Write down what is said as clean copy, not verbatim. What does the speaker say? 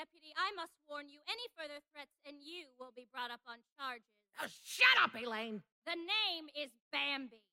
Deputy, I must warn you, any further threats and you will be brought up on charges. Shut up, Elaine! The name is Bambi.